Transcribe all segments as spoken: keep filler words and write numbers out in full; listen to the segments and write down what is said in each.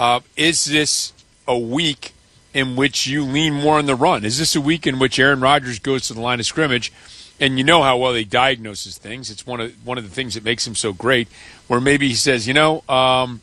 uh, is this a week in which you lean more on the run? Is this a week in which Aaron Rodgers goes to the line of scrimmage, and you know how well he diagnoses things? It's one of one of the things that makes him so great, where maybe he says, you know, um,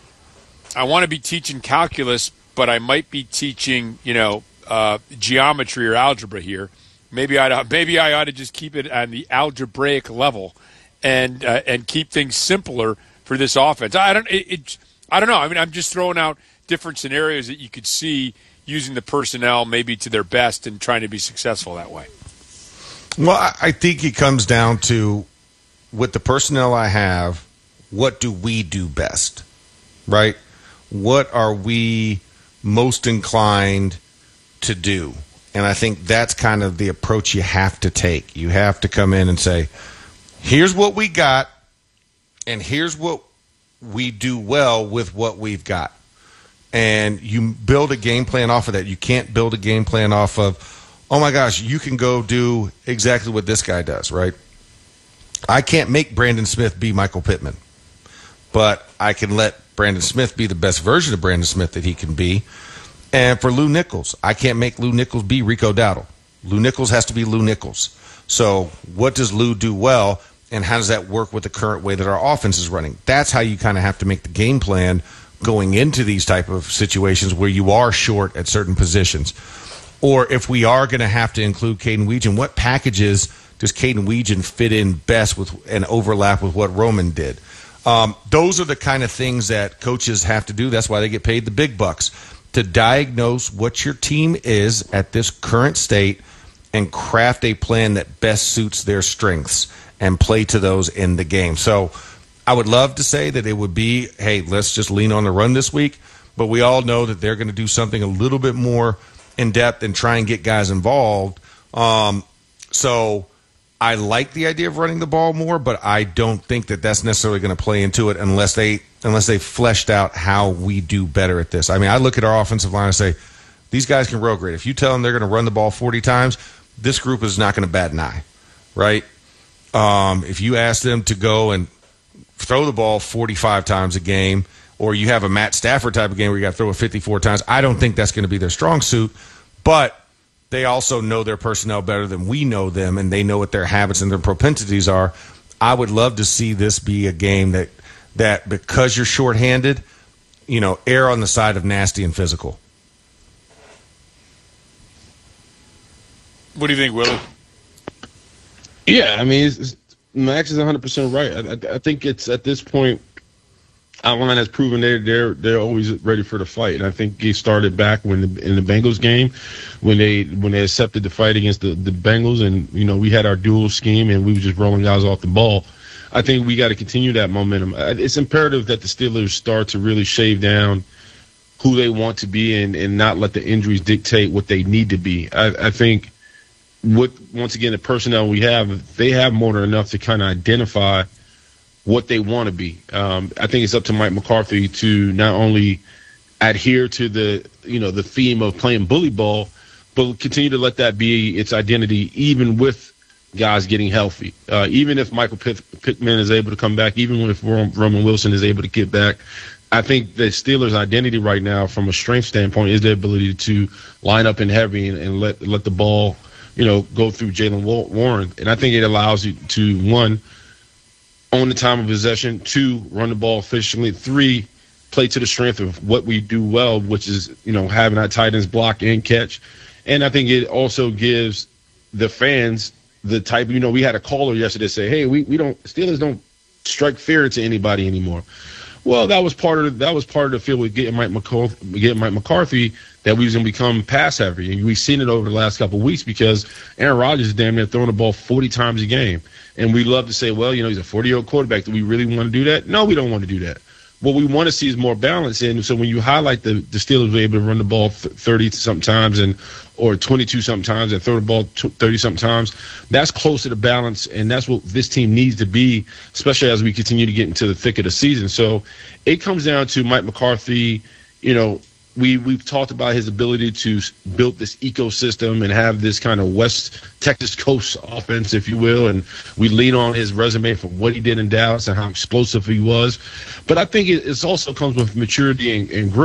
I want to be teaching calculus, but I might be teaching, you know, uh, geometry or algebra here. Maybe I maybe I ought to just keep it on the algebraic level and uh, and keep things simpler for this offense. I don't it, it I don't know. I mean, I'm just throwing out different scenarios that you could see using the personnel maybe to their best and trying to be successful that way. Well, I think it comes down to, with the personnel I have, what do we do best, right? What are we most inclined to do? And I think that's kind of the approach you have to take. You have to come in and say, here's what we got, and here's what we do well with what we've got. And you build a game plan off of that. You can't build a game plan off of, oh my gosh, you can go do exactly what this guy does, right? I can't make Brandon Smith be Michael Pittman, but I can let Brandon Smith be the best version of Brandon Smith that he can be. And for Lou Nichols, I can't make Lou Nichols be Rico Dowdle. Lou Nichols has to be Lou Nichols. So what does Lou do well, and how does that work with the current way that our offense is running? That's how you kind of have to make the game plan going into these type of situations where you are short at certain positions. Or if we are going to have to include Caden Weegan, what packages does Caden Weegan fit in best with and overlap with what Roman did? Um, those are the kind of things that coaches have to do. That's why they get paid the big bucks, to diagnose what your team is at this current state and craft a plan that best suits their strengths and play to those in the game. So I would love to say that it would be, hey, let's just lean on the run this week, but we all know that they're going to do something a little bit more in depth and try and get guys involved. Um, so I like the idea of running the ball more, but I don't think that that's necessarily going to play into it unless they unless they fleshed out how we do better at this. I mean, I look at our offensive line and say, these guys can road grade. If you tell them they're going to run the ball forty times, this group is not going to bat an eye, right? Um, if you ask them to go and throw the ball forty-five times a game, or you have a Matt Stafford type of game where you got to throw it fifty-four times, I don't think that's going to be their strong suit. But they also know their personnel better than we know them, and they know what their habits and their propensities are. I would love to see this be a game that, that because you're shorthanded, you know, err on the side of nasty and physical. What do you think, Willie? Yeah, I mean, it's, it's, Max is one hundred percent right. I, I, I think it's at this point, our line has proven they're they're they're always ready for the fight, and I think he started back when the, in the Bengals game, when they when they accepted the fight against the, the Bengals, and you know we had our dual scheme and we were just rolling guys off the ball. I think we got to continue that momentum. It's imperative that the Steelers start to really shave down who they want to be and and not let the injuries dictate what they need to be. I, I think. What once again the personnel we have, they have more than enough to kind of identify what they want to be. Um, I think it's up to Mike McCarthy to not only adhere to the you know the theme of playing bully ball, but continue to let that be its identity, even with guys getting healthy. Uh, even if Michael Pitt- Pittman is able to come back, even if Roman Wilson is able to get back, I think the Steelers' identity right now, from a strength standpoint, is their ability to line up in heavy and, and let let the ball. You know, go through Jaylen Warren. And I think it allows you to, one, own the time of possession, two, run the ball efficiently, three, play to the strength of what we do well, which is, you know, having our tight ends block and catch. And I think it also gives the fans the type, you know, we had a caller yesterday say, hey, we, we don't, Steelers don't strike fear into anybody anymore. Well, that was part of the, that was part of the field with getting Mike McCarthy, getting Mike McCarthy that we was going to become pass heavy. And we've seen it over the last couple of weeks because Aaron Rodgers is damn near throwing the ball forty times a game. And we love to say, well, you know, he's a forty-year-old quarterback. Do we really want to do that? No, we don't want to do that. What we want to see is more balance. And so when you highlight the, the Steelers were able to run the ball thirty-something times and or twenty-two-something times and throw the ball thirty-something times, that's close to the balance, and that's what this team needs to be, especially as we continue to get into the thick of the season. So it comes down to Mike McCarthy. You know, we, we've talked about his ability to build this ecosystem and have this kind of West Texas coast offense, if you will, and we lean on his resume from what he did in Dallas and how explosive he was. But I think it it's also comes with maturity and, and growth.